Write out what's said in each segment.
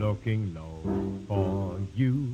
looking low for you.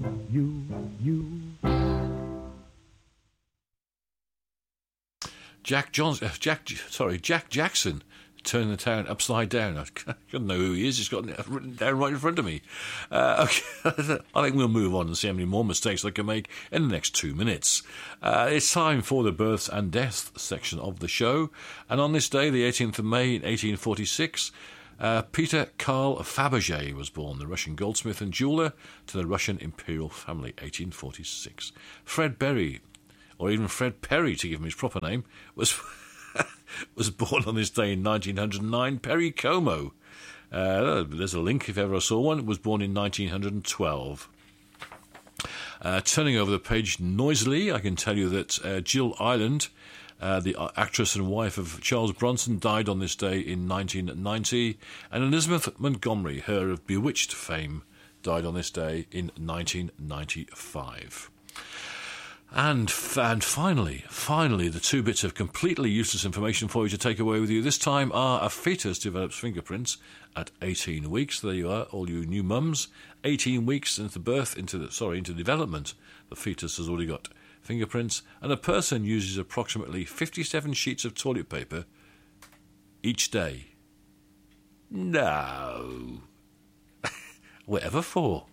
Jack Jackson, turning the town upside down. I don't know who he is. He's got it written down right in front of me. Okay. I think we'll move on and see how many more mistakes I can make in the next 2 minutes. It's time for the births and deaths section of the show. And on this day, the 18th of May, 1846, Peter Karl Fabergé was born, the Russian goldsmith and jeweller to the Russian imperial family, 1846. Fred Berry, or even Fred Perry to give him his proper name, was born on this day in 1909. Perry Como, there's a link if ever I saw one, was born in 1912. Turning over the page noisily, I can tell you that Jill Ireland, the actress and wife of Charles Bronson, died on this day in 1990, and Elizabeth Montgomery, her of Bewitched fame, died on this day in 1995. And finally, the two bits of completely useless information for you to take away with you this time are: a fetus develops fingerprints at 18 weeks. There you are, all you new mums. 18 weeks into development, the fetus has already got fingerprints, and a person uses approximately 57 sheets of toilet paper each day. No. Whatever for?